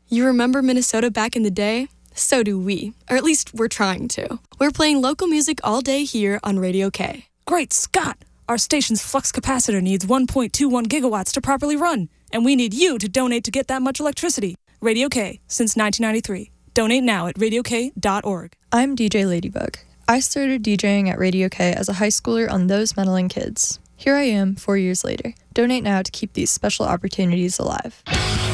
You remember Minnesota back in the day? So do we, or at least we're trying to. We're playing local music all day here on Radio K. Great Scott! Our station's flux capacitor needs 1.21 gigawatts to properly run, and we need you to donate to get that much electricity. Radio K, since 1993. Donate now at radiok.org. I'm DJ Ladybug. I started DJing at Radio K as a high schooler on Those Meddling Kids. Here I am 4 years later. Donate now to keep these special opportunities alive.